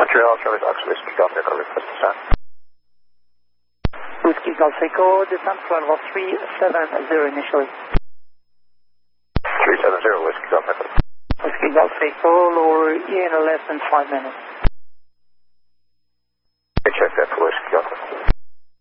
Montreal, Charlie Fox, Whiskey Golf Echo, request descent. Whiskey Golf Echo, descent flight level 370 initially. 370, Whiskey Golf Echo. Whiskey Golf Echo, lower in less than 5 minutes. Okay, check that for Whiskey Golf Echo.